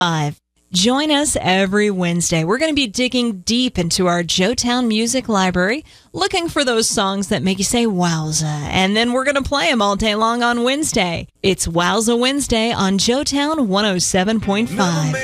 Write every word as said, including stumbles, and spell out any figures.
Five. Join us every Wednesday. We're going to be digging deep into our Joetown Music Library, looking for those songs that make you say wowza, and then we're going to play them all day long on Wednesday. It's Wowza Wednesday on Joetown one oh seven point five.